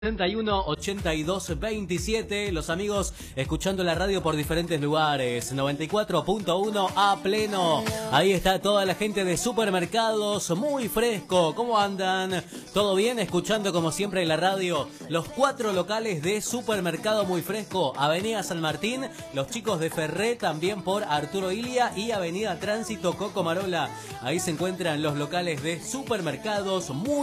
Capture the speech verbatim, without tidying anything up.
setenta y uno, ochenta y dos, veintisiete, los amigos escuchando la radio por diferentes lugares, noventa y cuatro punto uno a pleno, ahí está toda la gente de Supermercados Muy Fresco, ¿cómo andan? ¿Todo bien? Escuchando como siempre la radio, los cuatro locales de Supermercado Muy Fresco, Avenida San Martín, los chicos de Ferré también por Arturo Ilia y Avenida Tránsito Coco Marola, ahí se encuentran los locales de Supermercados Muy